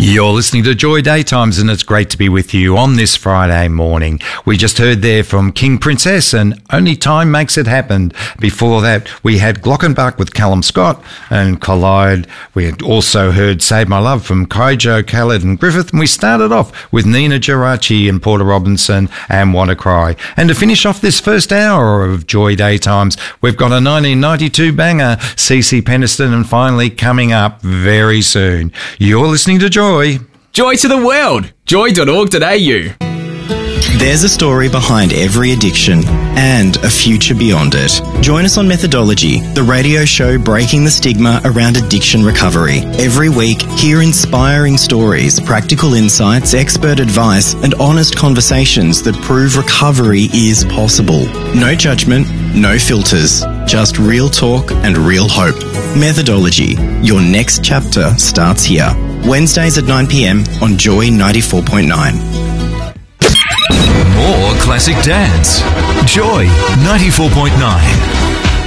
You're listening to Joy Daytimes, and it's great to be with you on this Friday morning. We just heard there from King Princess and Only Time Makes It Happen. Before that, we had Glockenbach with Callum Scott and Collide. We had also heard Save My Love from Kaijo, Khaled and Griffith. And we started off with Nina Geraci and Porter Robinson and Wanna Cry. And to finish off this first hour of Joy Daytimes, we've got a 1992 banger, CeCe Peniston, and finally coming up very soon. You're listening to Joy. Joy to the world. Joy.org.au. There's a story behind every addiction and a future beyond it. Join us on Methodology, the radio show breaking the stigma around addiction recovery. Every week, hear inspiring stories, practical insights, expert advice, and honest conversations that prove recovery is possible. No judgment, no filters, just real talk and real hope. Methodology, your next chapter starts here. Wednesdays at 9 p.m. on Joy 94.9. More classic dance. Joy 94.9.